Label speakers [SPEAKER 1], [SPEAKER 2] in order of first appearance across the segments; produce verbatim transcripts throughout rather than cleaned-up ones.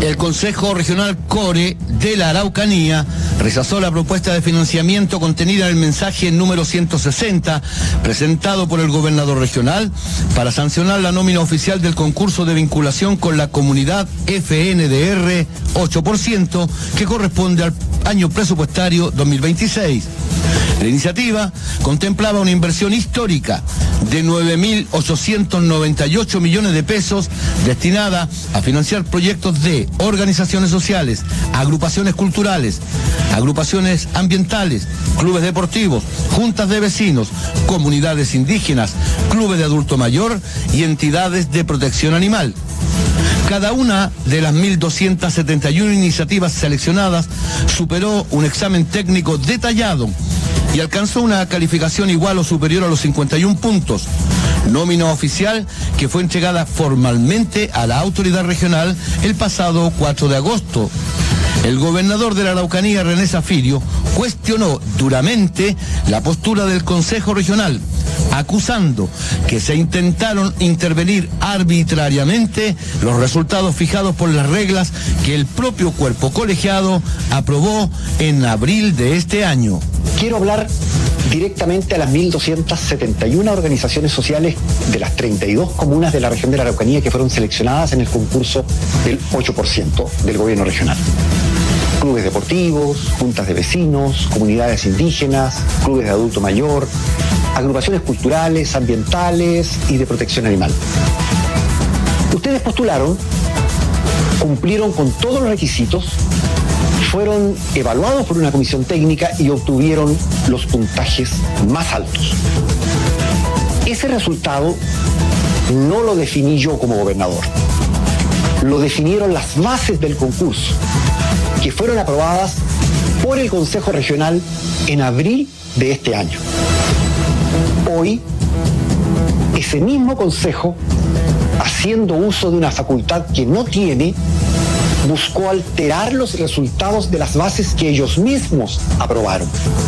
[SPEAKER 1] El Consejo Regional Core de la Araucanía rechazó la propuesta de financiamiento contenida en el mensaje número ciento sesenta presentado por el gobernador regional para sancionar la nómina oficial del concurso de vinculación con la comunidad F N D R ocho por ciento que corresponde al año presupuestario dos mil veintiséis. La iniciativa contemplaba una inversión histórica de nueve mil ochocientos noventa y ocho millones de pesos destinada a financiar proyectos de organizaciones sociales, agrupaciones culturales, agrupaciones ambientales, clubes deportivos, juntas de vecinos, comunidades indígenas, clubes de adulto mayor y entidades de protección animal. Cada una de las mil doscientas setenta y una iniciativas seleccionadas superó un examen técnico detallado y alcanzó una calificación igual o superior a los cincuenta y un puntos. Nómina oficial que fue entregada formalmente a la autoridad regional el pasado cuatro de agosto. El gobernador de la Araucanía, René Zafirio, cuestionó duramente la postura del Consejo Regional, acusando que se intentaron intervenir arbitrariamente los resultados fijados por las reglas que el propio cuerpo colegiado aprobó en abril de este año.
[SPEAKER 2] Quiero hablar directamente a las mil doscientas setenta y una organizaciones sociales de las treinta y dos comunas de la región de la Araucanía que fueron seleccionadas en el concurso del ocho por ciento del gobierno regional. Clubes deportivos, juntas de vecinos, comunidades indígenas, clubes de adulto mayor, agrupaciones culturales, ambientales y de protección animal. Ustedes postularon, cumplieron con todos los requisitos, fueron evaluados por una comisión técnica y obtuvieron los puntajes más altos. Ese resultado no lo definí yo como gobernador, lo definieron las bases del concurso, que fueron aprobadas por el Consejo Regional en abril de este año. Hoy, ese mismo Consejo, haciendo uso de una facultad que no tiene, buscó alterar los resultados de las bases que ellos mismos aprobaron,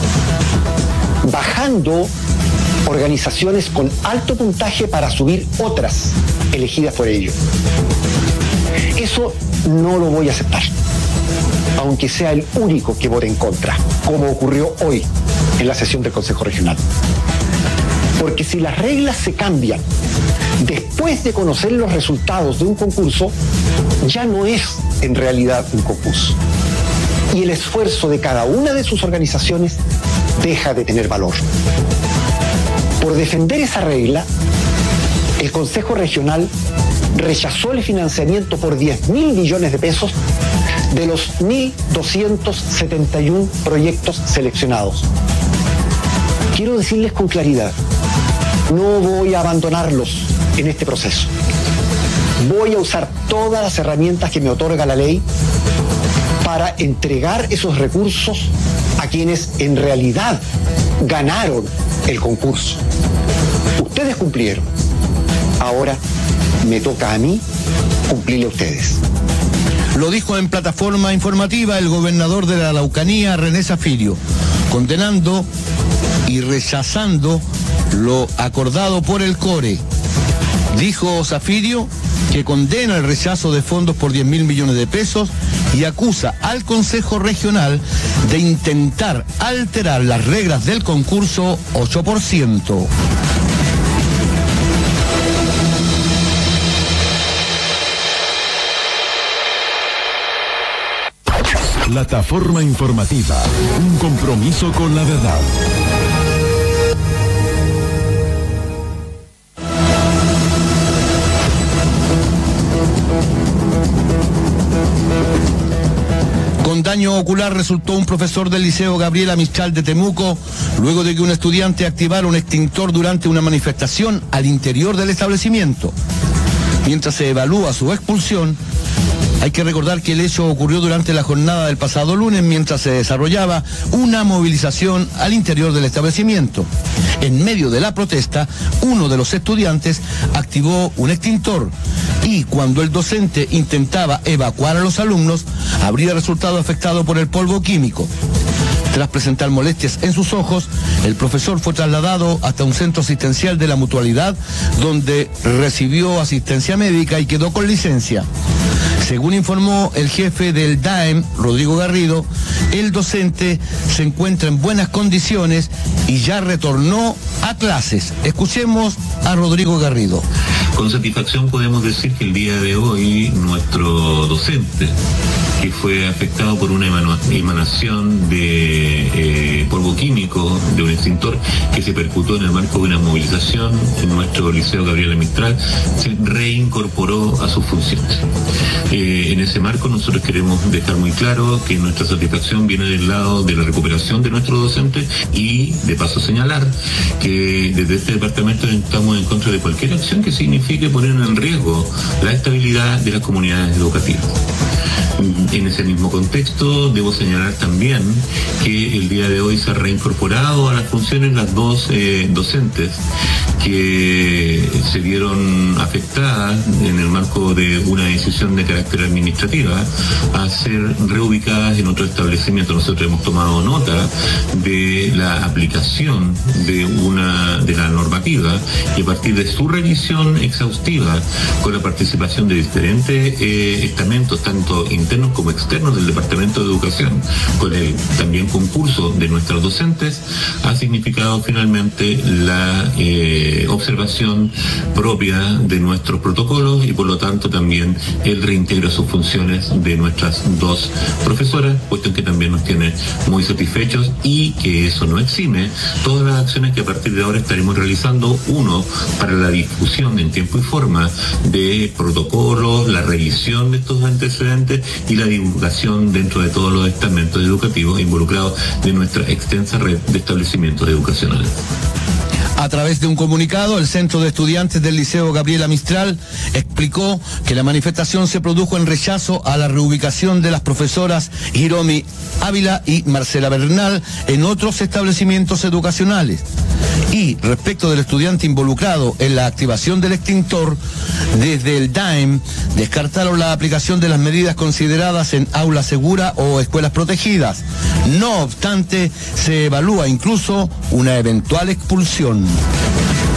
[SPEAKER 2] bajando organizaciones con alto puntaje para subir otras elegidas por ellos. Eso no lo voy a aceptar, aunque sea el único que vote en contra, como ocurrió hoy en la sesión del Consejo Regional. Porque si las reglas se cambian después de conocer los resultados de un concurso, ya no es en realidad un concurso. Y el esfuerzo de cada una de sus organizaciones deja de tener valor. Por defender esa regla, el Consejo Regional rechazó el financiamiento por diez mil millones de pesos de los mil doscientos setenta y uno proyectos seleccionados. Quiero decirles con claridad, no voy a abandonarlos en este proceso. Voy a usar todas las herramientas que me otorga la ley para entregar esos recursos a quienes en realidad ganaron el concurso. Ustedes cumplieron. Ahora me toca a mí cumplirle a ustedes.
[SPEAKER 1] Lo dijo en plataforma informativa el gobernador de la Araucanía, René Zafirio, condenando y rechazando lo acordado por el Core. Dijo Zafirio que condena el rechazo de fondos por diez mil millones de pesos y acusa al Consejo Regional de intentar alterar las reglas del concurso ocho por ciento.
[SPEAKER 3] Plataforma informativa, un compromiso con la verdad.
[SPEAKER 1] Con daño ocular resultó un profesor del Liceo Gabriela Mistral de Temuco, luego de que un estudiante activara un extintor durante una manifestación al interior del establecimiento. Mientras se evalúa su expulsión, hay que recordar que el hecho ocurrió durante la jornada del pasado lunes mientras se desarrollaba una movilización al interior del establecimiento. En medio de la protesta, uno de los estudiantes activó un extintor y cuando el docente intentaba evacuar a los alumnos, habría resultado afectado por el polvo químico. Tras presentar molestias en sus ojos, el profesor fue trasladado hasta un centro asistencial de la Mutualidad, donde recibió asistencia médica y quedó con licencia. Según informó el jefe del D A E M, Rodrigo Garrido, el docente se encuentra en buenas condiciones y ya retornó a clases. Escuchemos a Rodrigo Garrido.
[SPEAKER 4] Con satisfacción podemos decir que el día de hoy nuestro docente, que fue afectado por una emanación de eh, polvo químico de un extintor que se percutó en el marco de una movilización en nuestro Liceo Gabriela Mistral, se reincorporó a sus funciones. Eh, en ese marco nosotros queremos dejar muy claro que nuestra satisfacción viene del lado de la recuperación de nuestro docente y de paso señalar que desde este departamento estamos en contra de cualquier acción que signifique poner en riesgo la estabilidad de las comunidades educativas. En ese mismo contexto, debo señalar también que el día de hoy se ha reincorporado a las funciones las dos eh, docentes que se vieron afectadas en el marco de una decisión de carácter administrativa a ser reubicadas en otro establecimiento. Nosotros hemos tomado nota de la aplicación de una de la normativa y a partir de su revisión exhaustiva con la participación de diferentes eh, estamentos, tanto internos como externos del Departamento de Educación, con el también concurso de nuestros docentes, ha significado finalmente la eh, observación propia de nuestros protocolos y por lo tanto también el reintegro a sus funciones de nuestras dos profesoras, puesto que también nos tiene muy satisfechos y que eso no exime todas las acciones que a partir de ahora estaremos realizando, uno, para la difusión en tiempo y forma de protocolos, la revisión de estos antecedentes y la divulgación dentro de todos los estamentos educativos involucrados de nuestra extensa red de establecimientos educacionales.
[SPEAKER 1] A través de un comunicado, el Centro de Estudiantes del Liceo Gabriela Mistral explicó que la manifestación se produjo en rechazo a la reubicación de las profesoras Hiromi Ávila y Marcela Bernal en otros establecimientos educacionales. Y respecto del estudiante involucrado en la activación del extintor, desde el D A E M descartaron la aplicación de las medidas consideradas en aula segura o escuelas protegidas. No obstante, se evalúa incluso una eventual expulsión.